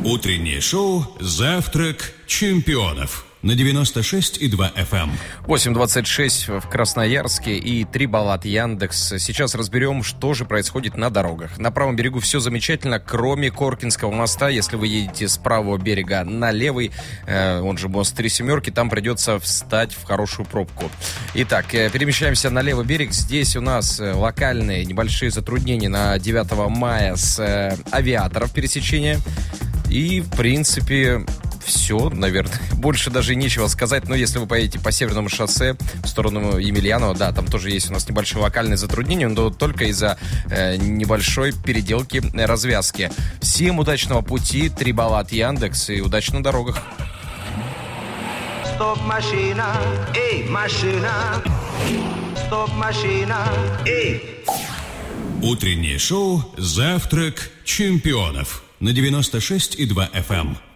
Утреннее шоу «Завтрак чемпионов» на 96,2 FM. 8:26 в Красноярске и 3 балла от Яндекс. Сейчас разберем, что же происходит на дорогах. На правом берегу все замечательно, кроме Коркинского моста. Если вы едете с правого берега на левый, он же мост Три Семерки, там придется встать в хорошую пробку. Итак, перемещаемся на левый берег. Здесь у нас локальные небольшие затруднения на 9 мая с Авиаторов пересечения. И, в принципе, все, наверное. Больше даже нечего сказать. Но если вы поедете по Северному шоссе в сторону Емельянова, да, там тоже есть у нас небольшие локальные затруднения, но только из-за небольшой переделки развязки. Всем удачного пути, 3 балла от Яндекс и удачи на дорогах. Стоп, машина, эй, машина. Стоп, машина, эй. Утреннее шоу «Завтрак чемпионов» на 96,2 FM.